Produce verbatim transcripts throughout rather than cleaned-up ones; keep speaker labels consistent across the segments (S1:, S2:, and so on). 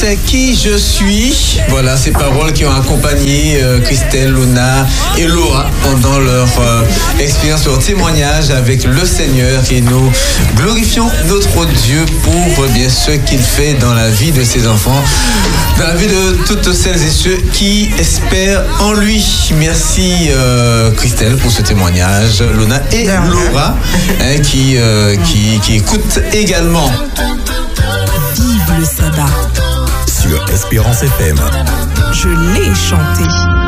S1: Qui je suis. Voilà ces paroles qui ont accompagné euh, Christelle, Luna et Laura pendant leur euh, expérience, leur témoignage avec le Seigneur, et nous glorifions notre Dieu pour euh, bien ce qu'il fait dans la vie de ses enfants, dans la vie de toutes celles et ceux qui espèrent en lui. Merci euh, Christelle pour ce témoignage, Luna et Laura hein, qui, euh, qui, qui écoutent également.
S2: Vive le sabbat.
S3: Sur Espérance F M.
S2: Je l'ai chanté.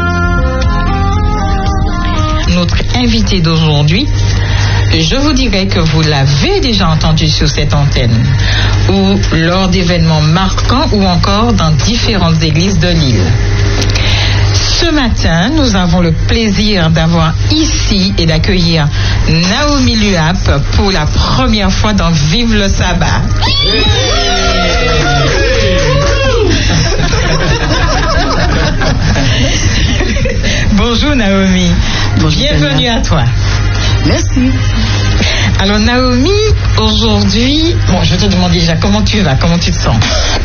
S4: Notre invité d'aujourd'hui, je vous dirais que vous l'avez déjà entendu sur cette antenne, ou lors d'événements marquants, ou encore dans différentes églises de l'île. Ce matin, nous avons le plaisir d'avoir ici et d'accueillir Naomi Luap pour la première fois dans Vive le sabbat. Bonjour Naomi. Bonjour, bienvenue à toi.
S5: Merci.
S4: Alors Naomi, aujourd'hui, bon, je te demande déjà comment tu vas, comment tu te sens.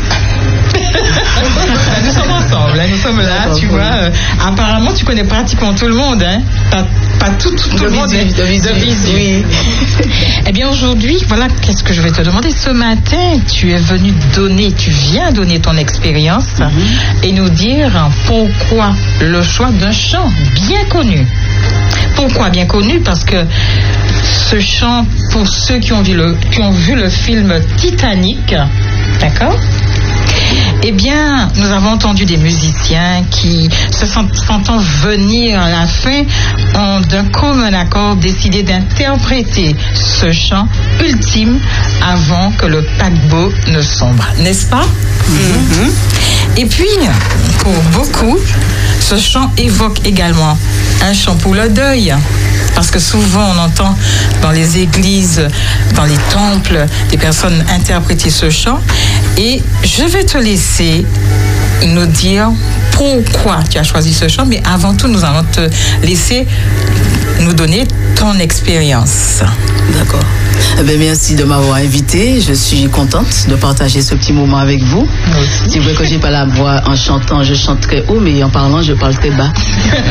S4: Nous sommes ensemble, là, nous sommes là, tu vois. Euh, apparemment, tu connais pratiquement tout le monde, hein. Pas, pas tout, tout, tout le monde est de visu. Oui. Eh bien, aujourd'hui, voilà, qu'est-ce que je vais te demander. Ce matin, tu es venu donner, tu viens donner ton expérience mm-hmm. et nous dire pourquoi le choix d'un chant bien connu. Pourquoi bien connu? Parce que ce chant, pour ceux qui ont vu le, qui ont vu le film Titanic, d'accord? Eh bien, nous avons entendu des musiciens qui, se sentant venir à la fin, ont d'un commun accord décidé d'interpréter ce chant ultime avant que le paquebot ne sombre, n'est-ce pas? Mm-hmm. Et puis, pour beaucoup, ce chant évoque également un chant pour le deuil. Parce que souvent, on entend dans les églises, dans les temples, des personnes interpréter ce chant. Et je vais te laisser nous dire pourquoi tu as choisi ce chant. Mais avant tout, nous allons te laisser nous donner ton expérience.
S5: D'accord. Eh bien, merci de m'avoir invité. Je suis contente de partager ce petit moment avec vous. Merci. C'est vrai que je n'ai pas la voix en chantant, je chante très haut, mais en parlant, je parle très bas.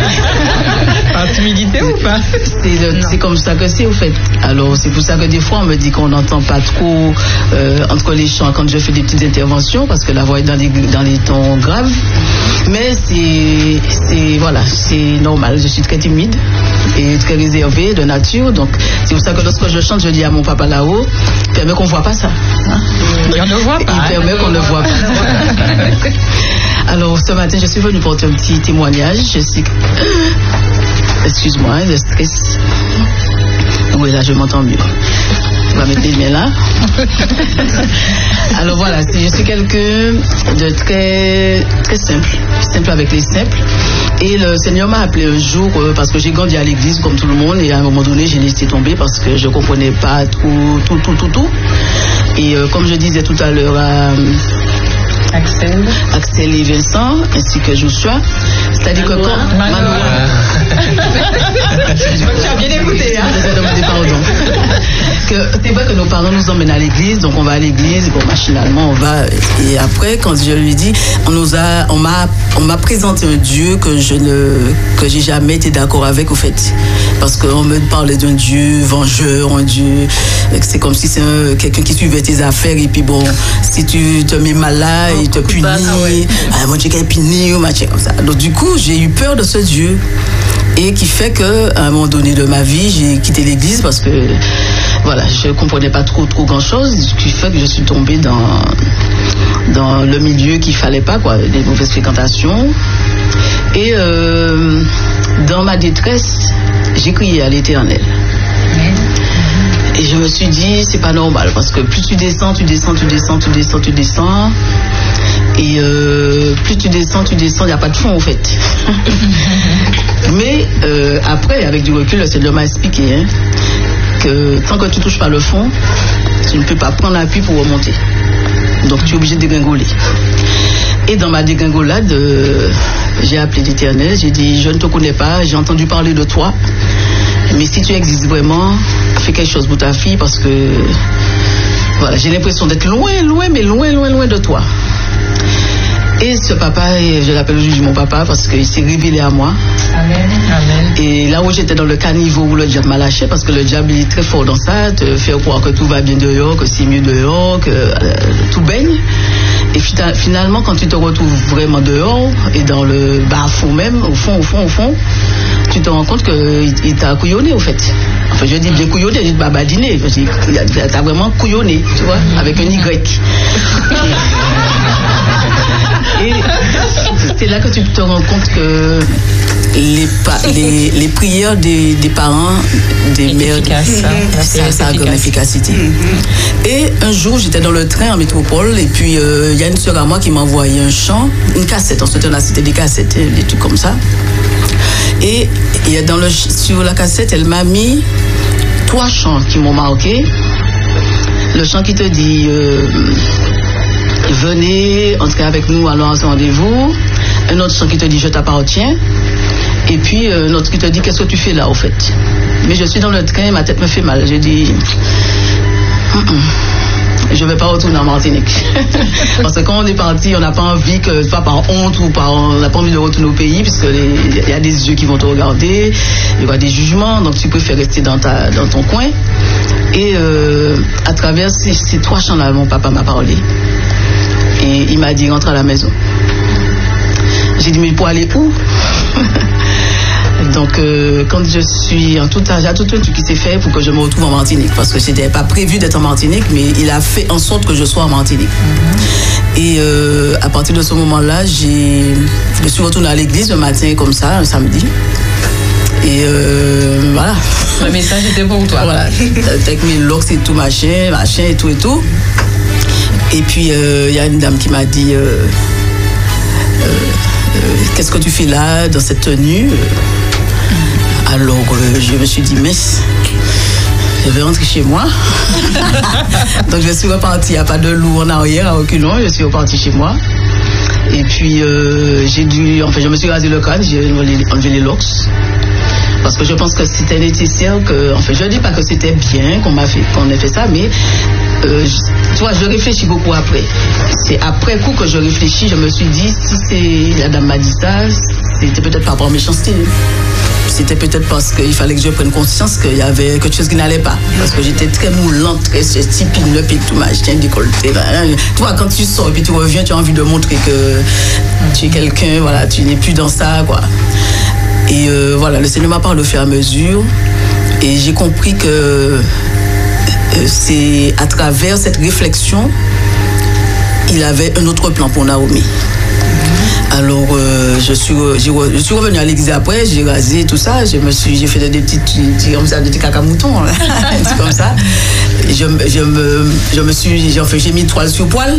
S4: Par timidité ou pas?
S5: C'est, le, c'est comme ça que c'est, au fait. Alors, c'est pour ça que des fois, on me dit qu'on n'entend pas trop euh, entre les chants quand je fais des petites interventions, parce que la voix est dans les, dans les tons graves. Mais c'est, c'est, voilà, c'est normal. Je suis très timide et très réservée de nature. Donc, c'est pour ça que lorsque je chante, je dis à mon papa là-haut, permet qu'on ne voit pas ça. Hein?
S4: Et on ne voit pas.
S5: Il permet qu'on ne voit pas. Alors, ce matin, je suis venue porter un petit témoignage. Je suis... Excuse-moi, le stress. Oui, là, je m'entends mieux. On va mettre les mains là. Alors voilà, je suis quelqu'un de très, très simple. Simple avec les simples. Et le Seigneur m'a appelé un jour euh, parce que j'ai grandi à l'église comme tout le monde. Et à un moment donné, j'ai laissé tomber parce que je ne comprenais pas tout, tout, tout, tout, tout. Et euh, comme je disais tout à l'heure à...
S4: Axel.
S5: Axel et Vincent, ainsi que Joshua. C'est-à-dire que quand... Manoa.
S4: Tu as bien écouté, hein?
S5: Pardon. Que c'est vrai que nos parents nous emmènent à l'église, donc on va à l'église, bon, machinalement, on va. Et après, quand je lui dis, on nous a, on m'a, on m'a présenté un Dieu que je ne, que j'ai jamais été d'accord avec, au fait. Parce qu'on me parlait d'un Dieu vengeur, un Dieu, c'est comme si c'est un, quelqu'un qui suivait tes affaires, et puis bon, si tu te mets mal là, il te punit, ah, ouais. ah mon Dieu, qu'il punit, ou machin comme ça. Donc du coup, j'ai eu peur de ce Dieu. Et qui fait qu'à un moment donné de ma vie, j'ai quitté l'église parce que voilà, je ne comprenais pas trop, trop grand-chose, ce qui fait que je suis tombée dans, dans le milieu qu'il ne fallait pas, quoi, des mauvaises fréquentations. Et euh, dans ma détresse, j'ai crié à l'Éternel. Et je me suis dit, c'est pas normal, parce que plus tu descends, tu descends, tu descends, tu descends, tu descends. Et euh, plus tu descends, tu descends, il n'y a pas de fond, en fait. Mais euh, après, avec du recul, le Seigneur m'a expliqué hein, que tant que tu ne touches pas le fond, tu ne peux pas prendre l'appui pour remonter. Donc tu es obligé de dégringoler. Et dans ma dégringolade, euh, j'ai appelé l'Éternel, j'ai dit, je ne te connais pas, j'ai entendu parler de toi, mais si tu existes vraiment, fais quelque chose pour ta fille, parce que voilà, j'ai l'impression d'être loin, loin, mais loin, loin, loin de toi. Et ce papa, je l'appelle aujourd'hui mon papa parce qu'il s'est révélé à moi.
S4: Amen. Amen.
S5: Et là où j'étais dans le caniveau où le diable m'a lâché, parce que le diable il est très fort dans ça, te faire croire que tout va bien dehors, que c'est mieux dehors, que euh, tout baigne. Et finalement, quand tu te retrouves vraiment dehors et dans le bas-fond même, au fond, au fond, au fond, tu te rends compte qu'il il t'a couillonné au fait. Enfin, je dis bien couillonné, je dis babadiné. Il t'a vraiment couillonné, tu vois, avec un Y. Et c'est là que tu te rends compte que les, les, les prières des, des parents, des mères, ça, ça a comme efficacité. Mm-hmm. Et un jour, j'étais dans le train en métropole et puis il euh, y a une sœur à moi qui m'a envoyé un chant, une cassette, ensuite on a cité des cassettes, des trucs comme ça. Et, et dans le, sur la cassette, elle m'a mis trois chants qui m'ont marqué. Le chant qui te dit... Euh, venez, entrez avec nous, allons à ce rendez-vous. Un autre chant qui te dit je t'appartiens. Et puis un autre qui te dit qu'est-ce que tu fais là au fait. Mais je suis dans le train, ma tête me fait mal. Je dis je ne vais pas retourner en Martinique. Parce que quand on est parti, on n'a pas envie que, pas par honte ou par, on n'a pas envie de retourner au pays, puisque il y a des yeux qui vont te regarder, il y aura des jugements, donc tu préfères rester dans, ta, dans ton coin. Et euh, à travers ces, ces trois chants-là, mon papa m'a parlé. Et il m'a dit rentre à la maison. J'ai dit mais pour aller où? Donc euh, quand je suis en tout âge, il y a tout un truc qui s'est fait pour que je me retrouve en Martinique, parce que c'était pas prévu d'être en Martinique, mais il a fait en sorte que je sois en Martinique. Mm-hmm. Et euh, à partir de ce moment-là, j'ai, je suis retournée à l'église le matin comme ça, un samedi. Et euh, voilà.
S4: Le message était pour toi.
S5: Voilà. Avec mes locks et tout machin, machin et tout et tout. Et puis il euh, y a une dame qui m'a dit euh, euh, euh, qu'est-ce que tu fais là dans cette tenue? Alors euh, je me suis dit mais je vais rentrer chez moi. Donc je suis repartie, il n'y a pas de loup en arrière, à reculons, je suis repartie chez moi. Et puis euh, j'ai dû, enfin je me suis rasé le crâne, j'ai enlevé les locks. Parce que je pense que c'était nécessaire que, enfin je ne dis pas que c'était bien qu'on m'a fait, qu'on ait fait ça, mais euh, je, tu vois, je réfléchis beaucoup après. C'est après coup que je réfléchis, je me suis dit, si c'est, la dame m'a dit ça, c'était peut-être pas par méchanceté. C'était peut-être parce qu'il fallait que je prenne conscience qu'il y avait quelque chose qui n'allait pas. Parce que j'étais très moulante, très stipine, le pied, tout machin, décolleté. Tu vois, quand tu sors et puis tu reviens, tu as envie de montrer que tu es quelqu'un, voilà, tu n'es plus dans ça, quoi. Et euh, voilà, le Seigneur m'a parlé au fur et à mesure. Et j'ai compris que euh, c'est à travers cette réflexion, il avait un autre plan pour Naomi. Alors, euh, je, suis, j'ai, je suis revenue à l'église après, j'ai rasé tout ça, je me suis, j'ai fait des petits, des, comme ça, des petits cacamoutons, comme ça. Je, je, me, je me suis, j'ai, enfin, j'ai mis toile sur poil.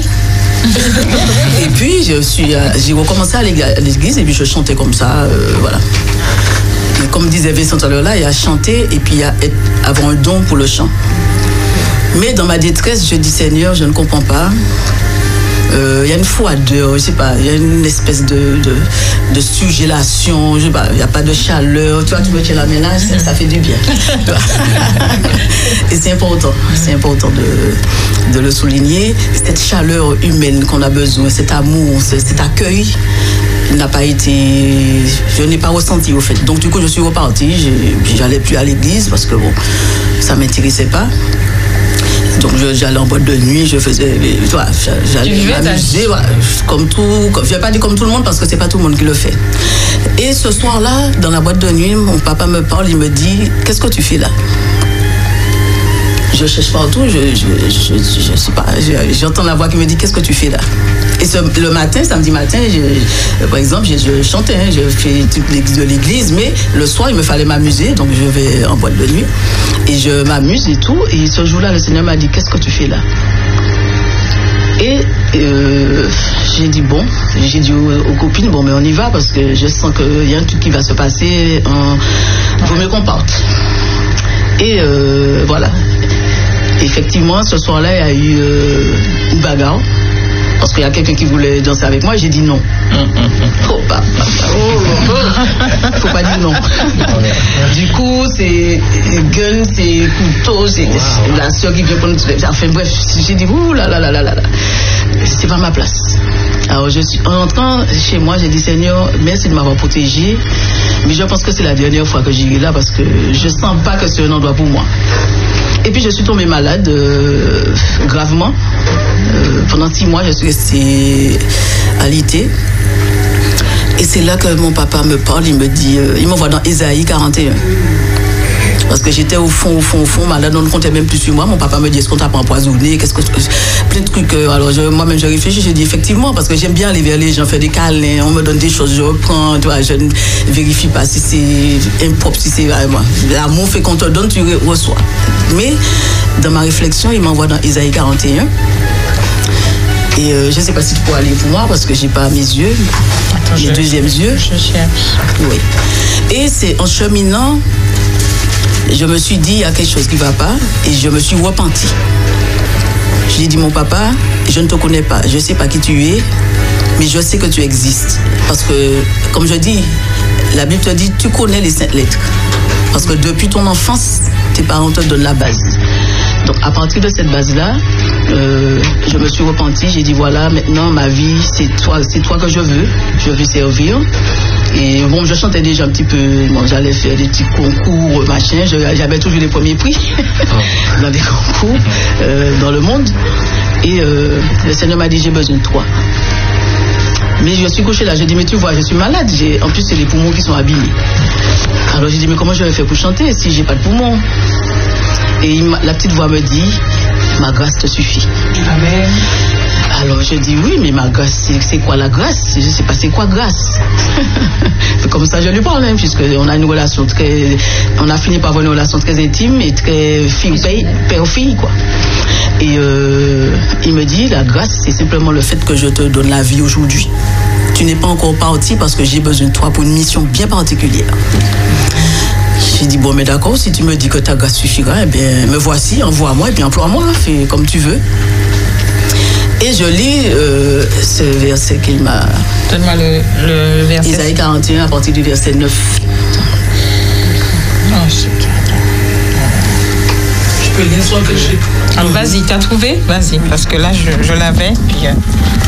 S5: Et puis, je suis, j'ai recommencé à l'église et puis je chantais comme ça, euh, voilà. Et comme disait Vincent tout à l'heure là, il y a chanter et puis il y a être, avoir un don pour le chant. Mais dans ma détresse, je dis Seigneur, je ne comprends pas. Il euh, y a une froideur, je sais pas, il y a une espèce de, de, de sugélation, je sais pas, il n'y a pas de chaleur. Tu vois, tu me tiens la main là, ça, ça fait du bien. Et c'est important, c'est important de, de le souligner. Cette chaleur humaine qu'on a besoin, cet amour, cet accueil n'a pas été, je n'ai pas ressenti au fait. Donc du coup, je suis repartie, j'allais plus à l'église parce que bon, ça m'intéressait pas. Donc j'allais en boîte de nuit, je faisais, tu vois, j'allais m'amuser, voilà, comme tout, comme, je vais pas dire comme tout le monde parce que c'est pas tout le monde qui le fait. Et ce soir-là, dans la boîte de nuit, mon papa me parle, il me dit, qu'est-ce que tu fais là? Je cherche partout, je, je, je, je, je sais pas, je, j'entends la voix qui me dit, qu'est-ce que tu fais là? Et ce, le matin, samedi matin, je, par exemple, je, je chantais, hein, je fais toute l'église de l'église, mais le soir, il me fallait m'amuser, donc je vais en boîte de nuit, et je m'amuse et tout, et ce jour-là, le Seigneur m'a dit, qu'est-ce que tu fais là? Et euh, j'ai dit, bon, j'ai dit aux, aux copines, bon, mais on y va, parce que je sens qu'il y a un truc qui va se passer, il vaut mieux qu'on parte. Et euh, voilà. Effectivement, ce soir-là, il y a eu euh, une bagarre. Parce qu'il y a quelqu'un qui voulait danser avec moi et j'ai dit non. Faut pas, faut pas dire non. Du coup, c'est gun, c'est couteau, c'est wow. La soeur qui veut prendre. Enfin bref, j'ai dit ouh là là là là là. C'est pas ma place. Alors, je suis, en entrant chez moi, j'ai dit, Seigneur, merci de m'avoir protégé. Mais je pense que c'est la dernière fois que j'irai là parce que je sens pas que c'est un endroit pour moi. Et puis, je suis tombée malade euh, gravement. Euh, pendant six mois, je suis restée alitée. Et c'est là que mon papa me parle, il me dit, euh, il m'envoie dans Ésaïe quarante et un. Parce que j'étais au fond, au fond, au fond, malade, on ne comptait même plus sur moi. Mon papa me dit, est-ce qu'on t'a pas empoisonné? Qu'est-ce que... Plein de trucs. Alors je, moi-même, je réfléchis, j'ai dit effectivement, parce que j'aime bien aller vers les gens, faire des câlins, on me donne des choses, je reprends, tu vois, je ne vérifie pas si c'est impropre, si c'est vraiment. L'amour fait qu'on te donne, tu reçois. Mais dans ma réflexion, il m'envoie dans Ésaïe quarante et un. Et euh, je ne sais pas si tu pourras aller pour moi, parce que je n'ai pas mes yeux, Attends, mes deuxièmes yeux.
S4: Je cherche.
S5: Oui. Et c'est en cheminant, je me suis dit, il y a quelque chose qui ne va pas, et je me suis repentie. J'ai dit, mon papa, je ne te connais pas, je ne sais pas qui tu es, mais je sais que tu existes. Parce que, comme je dis, la Bible te dit, tu connais les saintes lettres. Parce que depuis ton enfance, tes parents te donnent la base. Donc, à partir de cette base-là, euh, je me suis repentie, j'ai dit, voilà, maintenant, ma vie, c'est toi, c'est toi que je veux, je veux servir. Et bon, je chantais déjà un petit peu, bon, j'allais faire des petits concours, machin, je, j'avais toujours les premiers prix dans des concours euh, dans le monde. Et euh, le Seigneur m'a dit, j'ai besoin de toi. Mais je suis couchée là, j'ai dit, mais tu vois, je suis malade, j'ai, en plus c'est les poumons qui sont abîmés. Alors j'ai dit, mais comment je vais faire pour chanter si j'ai pas de poumons? Et il, la petite voix me dit, ma grâce te suffit.
S4: Amen.
S5: Alors je dis oui, mais ma grâce, c'est, c'est quoi la grâce? Je ne sais pas c'est quoi grâce. Comme ça je lui parle, hein, puisqu'on a une relation très... On a fini par avoir une relation très intime et très fille, père-fille, quoi. Et euh, il me dit, la grâce, c'est simplement le fait que je te donne la vie aujourd'hui. Tu n'es pas encore parti parce que j'ai besoin de toi pour une mission bien particulière. J'ai dit, bon, mais d'accord, si tu me dis que ta grâce suffira, eh bien, me voici, envoie-moi, et puis emploie-moi, fais comme tu veux. Et je lis euh, ce verset qu'il m'a...
S4: Donne-moi le, le verset.
S5: Isaïe quarante et un, à partir du verset neuf.
S4: Oh, c'est...
S5: Je peux lire soit que j'ai...
S4: Ah, vas-y, t'as trouvé? Vas-y, parce que là, je, je l'avais, puis... Euh...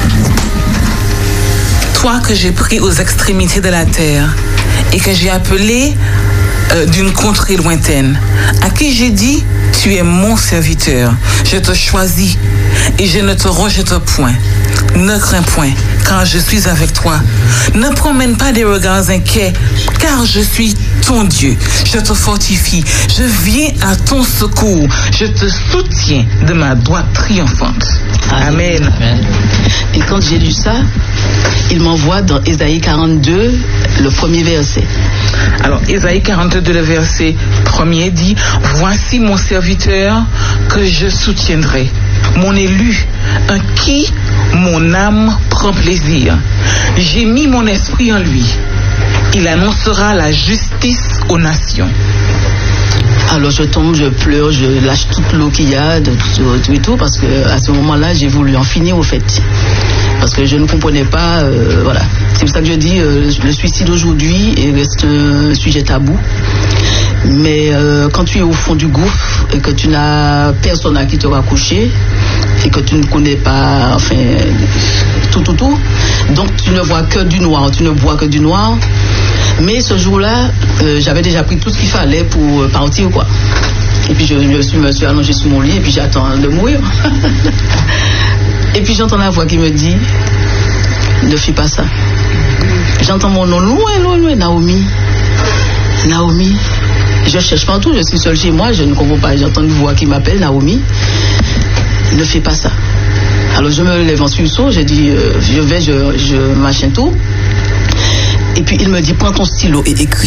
S6: Toi que j'ai pris aux extrémités de la terre et que j'ai appelé euh, d'une contrée lointaine, à qui j'ai dit, tu es mon serviteur, je te choisis et je ne te rejette point. Ne crains point, car je suis avec toi. Ne promène pas des regards inquiets, car je suis ton Dieu. Je te fortifie, je viens à ton secours, je te soutiens de ma droite triomphante. Amen.
S5: Amen. Et quand j'ai lu ça, il m'envoie dans Ésaïe quarante-deux, le premier verset.
S6: Alors, Ésaïe quarante-deux, le verset premier dit, voici mon serviteur que je soutiendrai, mon élu, en qui mon âme prend plaisir. J'ai mis mon esprit en lui. Il annoncera la justice aux nations.
S5: Alors je tombe, je pleure, je lâche toute l'eau qu'il y a, de tout, tout et tout, parce que à ce moment-là, j'ai voulu en finir au fait. Parce que je ne comprenais pas, euh, voilà. C'est pour ça que je dis, euh, le suicide aujourd'hui reste un sujet tabou. Mais euh, quand tu es au fond du gouffre et que tu n'as personne à qui te raccrocher et que tu ne connais pas, enfin, tout, tout, tout, donc tu ne vois que du noir, tu ne bois que du noir. Mais ce jour-là, euh, j'avais déjà pris tout ce qu'il fallait pour partir, quoi. Et puis je, je suis, me suis allongée sur mon lit et puis j'attends de mourir. Et puis j'entends la voix qui me dit, ne fais pas ça. J'entends mon nom loin, loin, loin, Naomi. Naomi. Je cherche partout, je suis seule chez moi, je ne comprends pas. J'entends une voix qui m'appelle, Naomi. Ne fais pas ça. Alors je me lève en sursaut, je dis, euh, je vais, je, je machine tout. Et puis il me dit, prends ton stylo et écris.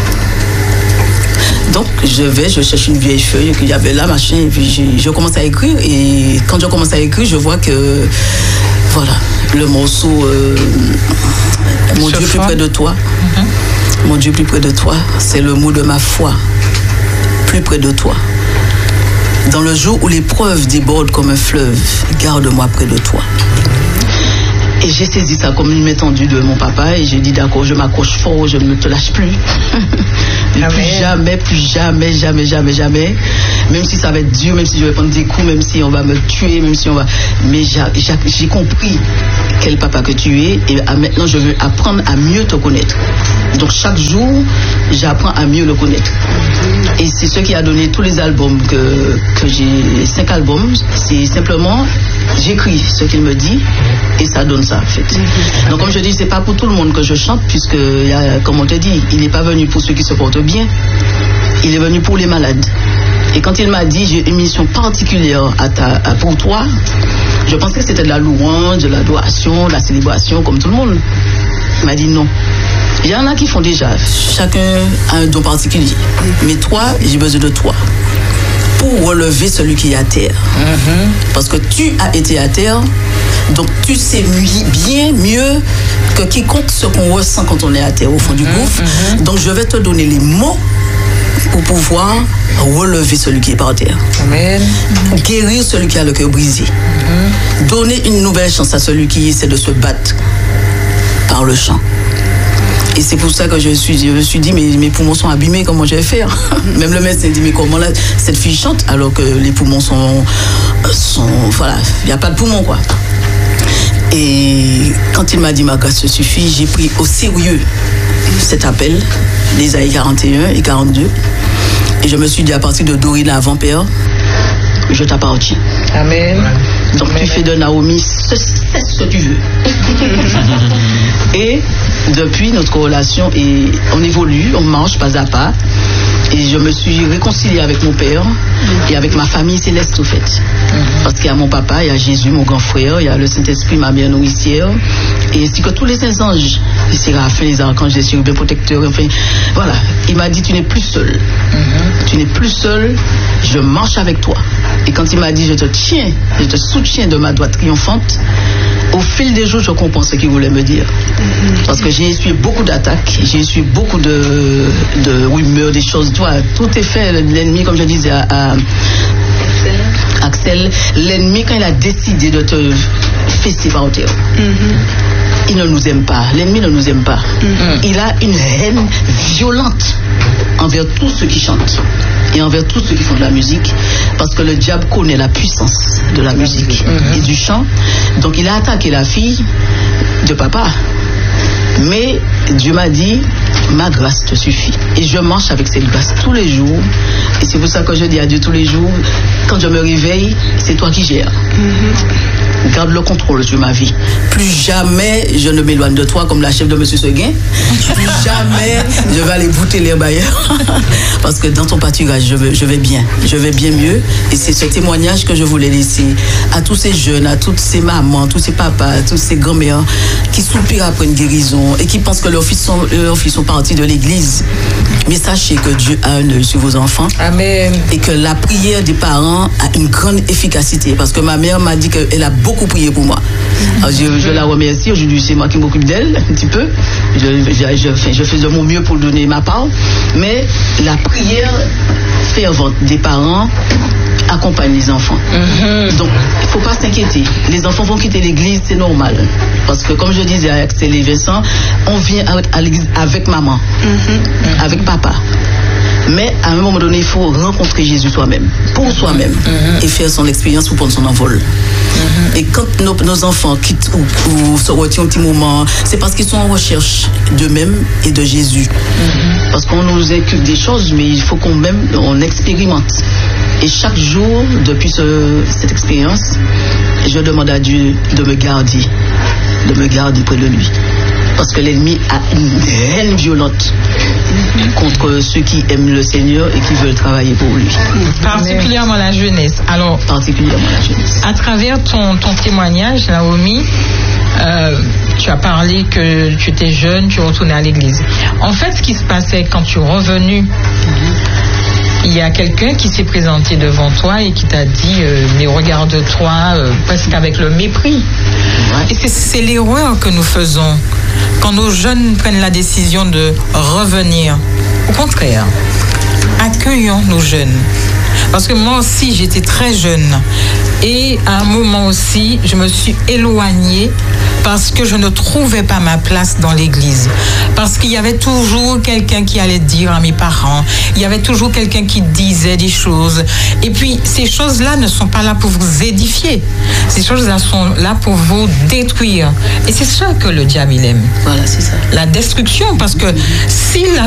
S5: Donc je vais, je cherche une vieille feuille qu'il y avait là, machin, et puis je, je commence à écrire. Et quand je commence à écrire, je vois que, voilà, le morceau, euh, mon Dieu plus près de toi, mm-hmm. Mon Dieu plus près de toi, c'est le mot de ma foi, plus près de toi. Dans le jour où l'épreuve déborde comme un fleuve, garde-moi près de toi. Et j'ai saisi ça comme une main tendue de mon papa et j'ai dit d'accord, je m'accroche fort, je ne te lâche plus. Et plus jamais, plus jamais, jamais, jamais, jamais. Même si ça va être dur, même si je vais prendre des coups, même si on va me tuer, même si on va... Mais j'ai, j'ai compris quel papa que tu es. Et maintenant, je veux apprendre à mieux te connaître. Donc chaque jour, j'apprends à mieux le connaître. Et c'est ce qui a donné tous les albums que, que j'ai, cinq albums. C'est simplement, j'écris ce qu'il me dit et ça donne ça en fait. Donc comme je dis, c'est pas pour tout le monde que je chante, puisque, comme on te dit, il n'est pas venu pour ceux qui se portent bien, il est venu pour les malades. Et quand il m'a dit, j'ai une mission particulière à ta, à, pour toi, je pensais que c'était de la louange, de l'adoration, de la célébration, comme tout le monde. Il m'a dit non. Il y en a qui font déjà, chacun a un don particulier. Mais toi, j'ai besoin de toi pour relever celui qui est à terre. Mm-hmm. Parce que tu as été à terre, donc tu sais bien mieux que quiconque ce qu'on ressent quand on est à terre, au fond du gouffre. Mm-hmm. Donc je vais te donner les mots pour pouvoir relever celui qui est par terre. Amen. Guérir celui qui a le cœur brisé. Mm-hmm. Donner une nouvelle chance à celui qui essaie de se battre par le chant. Et c'est pour ça que je, suis, je me suis dit, mais mes poumons sont abîmés, comment je vais faire? Même le médecin dit, mais comment là, cette fille chante alors que les poumons sont... sont voilà, il n'y a pas de poumons, quoi. Et quand il m'a dit, ma grâce te suffit, j'ai pris au sérieux cet appel, d'Ésaïe quarante et un et quarante-deux. Et je me suis dit, à partir de dorénavant, Père, je t'appartiens. Amen. Donc Amen. Tu fais de Naomi ce, ce que tu veux. Et depuis, notre relation, est, on évolue, on marche pas à pas. Et je me suis réconciliée avec mon père et avec ma famille céleste, au fait. Parce qu'il y a mon papa, il y a Jésus, mon grand frère, il y a le Saint-Esprit, ma mère nourricière, et ainsi que tous les saints anges, les séraphins, les archanges, les chérubins protecteurs, enfin, voilà. Il m'a dit, tu n'es plus seul. Mm-hmm. Tu n'es plus seul, je marche avec toi. Et quand il m'a dit, je te tiens, je te soutiens de ma droite triomphante, au fil des jours, je comprends ce qu'il voulait me dire. Mm-hmm. Parce que j'ai essuyé beaucoup d'attaques, j'ai essuyé beaucoup de, de rumeurs, des choses. Tu vois, tout est fait, l'ennemi, comme je disais à, à Axel, l'ennemi, quand il a décidé de te fesser par terre, mm-hmm. il ne nous aime pas. L'ennemi ne nous aime pas. Mm-hmm. Il a une haine violente envers tous ceux qui chantent et envers tous ceux qui font de la musique, parce que le diable connaît la puissance de la musique mm-hmm. et du chant. Donc il a attaqué la fille de papa. Mais Dieu m'a dit, ma grâce te suffit. Et je marche avec cette grâce tous les jours. Et c'est pour ça que je dis à Dieu tous les jours, quand je me réveille, c'est toi qui gères. Mm-hmm. Garde le contrôle sur ma vie. Plus jamais je ne m'éloigne de toi comme la chef de M. Seguin. Plus jamais je vais aller bouter les bailleurs. Parce que dans ton pâturage, je vais, je vais bien. Je vais bien mieux. Et c'est ce témoignage que je voulais laisser à tous ces jeunes, à toutes ces mamans, tous ces papas, à tous ces grands-mères qui soupirent après une guérison et qui pensent que leurs fils sont, leurs fils sont partis de l'église. Mais sachez que Dieu a un œil sur vos enfants. Amen. Et que la prière des parents a une grande efficacité. Parce que ma mère m'a dit qu'elle a beaucoup prié pour moi. Alors je, je la remercie. Aujourd'hui, c'est moi qui m'occupe d'elle un petit peu. Je, je, je, fais, je fais de mon mieux pour donner ma part. Mais la prière fervente des parents accompagne les enfants. Mm-hmm. Donc, il ne faut pas s'inquiéter. Les enfants vont quitter l'église, c'est normal. Parce que, comme je disais à Axel et Vincent, on vient à l'église avec maman, mm-hmm. avec papa. Mais à un moment donné, il faut rencontrer Jésus soi-même, pour soi-même, mm-hmm. et faire son expérience pour prendre son envol. Mm-hmm. Et quand nos, nos enfants quittent ou, ou se retirent un petit moment, c'est parce qu'ils sont en recherche d'eux-mêmes et de Jésus. Mm-hmm. Parce qu'on nous inculque des choses, mais il faut qu'on même on expérimente. Et chaque jour, depuis ce, cette expérience, je demande à Dieu de me garder, de me garder près de lui. Parce que l'ennemi a une haine violente contre ceux qui aiment le Seigneur et qui veulent travailler pour lui.
S4: Particulièrement la jeunesse. Alors,
S5: particulièrement la jeunesse.
S4: À travers ton, ton témoignage, Naomi, euh, tu as parlé que tu étais jeune, tu retournais à l'église. En fait, ce qui se passait quand tu es revenu, il y a quelqu'un qui s'est présenté devant toi et qui t'a dit euh, mais regarde-toi euh, presque avec le mépris. Ouais. Et c'est, c'est l'erreur que nous faisons quand nos jeunes prennent la décision de revenir. Au contraire, accueillons nos jeunes. Parce que moi aussi, j'étais très jeune. Et à un moment aussi, je me suis éloignée parce que je ne trouvais pas ma place dans l'église. Parce qu'il y avait toujours quelqu'un qui allait dire à mes parents. Il y avait toujours quelqu'un qui disait des choses. Et puis, ces choses-là ne sont pas là pour vous édifier. Ces choses-là sont là pour vous détruire. Et c'est ça que le diable, il aime.
S5: Voilà, c'est ça.
S4: La destruction, parce que si la